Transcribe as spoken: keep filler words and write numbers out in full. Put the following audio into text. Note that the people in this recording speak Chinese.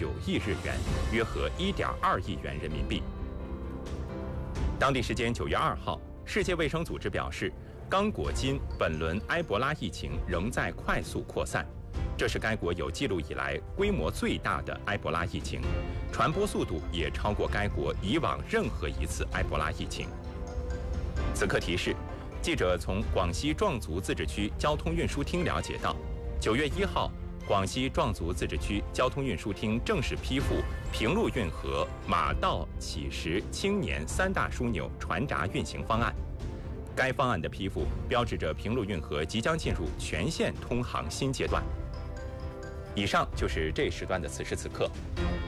九亿日元，约合一点二亿元人民币。当地时间九月二号，世界卫生组织表示，刚果金本轮埃博拉疫情仍在快速扩散，这是该国有记录以来规模最大的埃博拉疫情，传播速度也超过该国以往任何一次埃博拉疫情。此刻提示，记者从广西壮族自治区交通运输厅了解到，九月一号，广西壮族自治区交通运输厅正式批复平陆运河马道乞石青年三大枢纽船闸运行方案。该方案的批复标志着平陆运河即将进入全线通航新阶段。以上就是这时段的此时此刻。